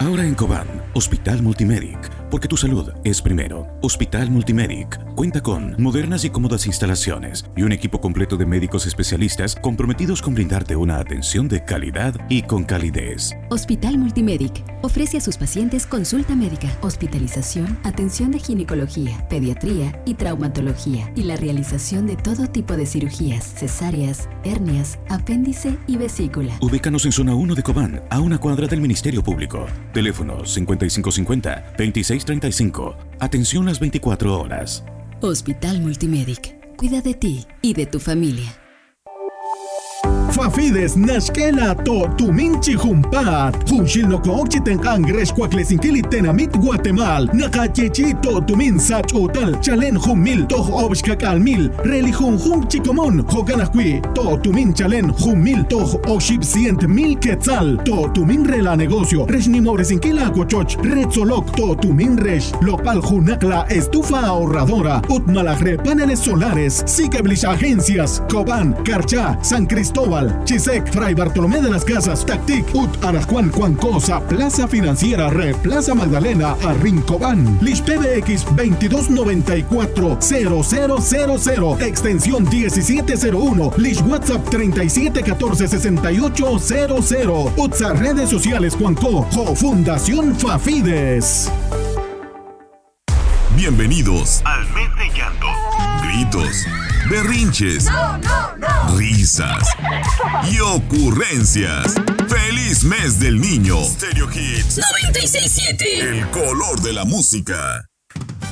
Ahora en Cobán, Hospital Multimedic, porque tu salud es primero. Hospital Multimedic cuenta con modernas y cómodas instalaciones y un equipo completo de médicos especialistas comprometidos con brindarte una atención de calidad y con calidez. Hospital Multimedic ofrece a sus pacientes consulta médica, hospitalización, atención de ginecología, pediatría y traumatología y la realización de todo tipo de cirugías, cesáreas, hernias, apéndice y vesícula. Ubícanos en zona 1 de Cobán, a una cuadra del Ministerio Público. Teléfono 5550-2635. Atención las 24 horas. Hospital Multimedic. Cuida de ti y de tu familia. Fafides nashkela to tuminchi humpat. Hunshil no kookchiten angresh kwaklesinkilit tenamit Guatemal. Nakachechi to tumin sach utal. Chalen humil to obshkakal mil. Relihun hum chikomon. Hoganakwi to tumin chalen humil to oshibsient mil quetzal. To tumin rela negocio. Reshnimoresinkila acuachoch. Retzolok to tumin resh. Lopal junakla estufa ahorradora. Utmalagre paneles solares. Sikeblis agencias. Cobán, Carchá, San Cristóbal, Chisec, Fray Bartolomé de las Casas, Tactic, Arajuan, Cuancosa, Plaza Financiera, Plaza Magdalena, Arrincobán, Lish PBX 2294-0000, extensión 1701, Lish WhatsApp 3714-6800, Utsa redes sociales Cuanco, Fundación Fafides. Bienvenidos al Mes de Llanto. Gritos, berrinches, risas y ocurrencias. ¡Feliz Mes del Niño! Stereo Hits 96.7. El color de la música.